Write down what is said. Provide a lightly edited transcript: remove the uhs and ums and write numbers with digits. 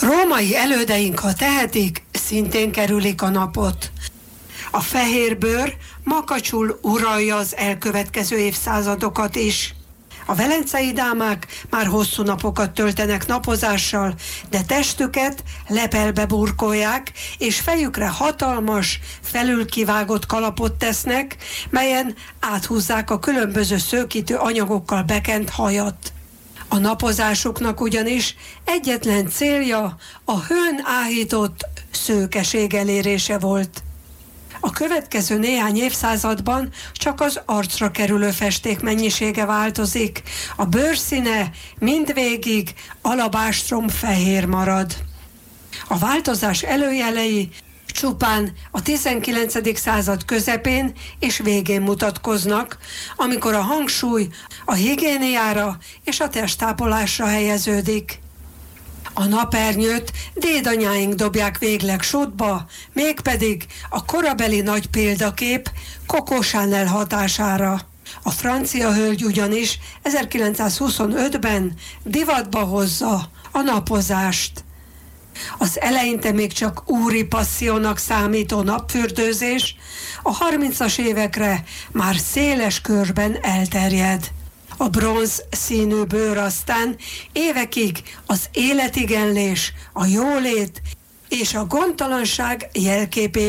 Római elődeink, ha tehetik, szintén kerülik a napot. A fehér bőr makacsul uralja az elkövetkező évszázadokat is. A velencei dámák már hosszú napokat töltenek napozással, de testüket lepelbe burkolják, és fejükre hatalmas, felülkivágott kalapot tesznek, melyen áthúzzák a különböző szőkítő anyagokkal bekent hajat. A napozásuknak ugyanis egyetlen célja a hőn áhított szőkeség elérése volt. A következő néhány évszázadban csak az arcra kerülő festék mennyisége változik, a bőrszíne mindvégig alabástrom fehér marad. A változás előjelei csupán a 19. század közepén és végén mutatkoznak, amikor a hangsúly a higiéniára és a testápolásra helyeződik. A napernyőt dédanyáink dobják végleg sótba, mégpedig a korabeli nagy példakép Coco Chanel hatására. A francia hölgy ugyanis 1925-ben divatba hozza a napozást. Az eleinte még csak úri passziónak számító napfürdőzés a 30-as évekre már széles körben elterjed. A bronz színű bőr aztán évekig az életigenlés, a jólét és a gondtalanság jelképé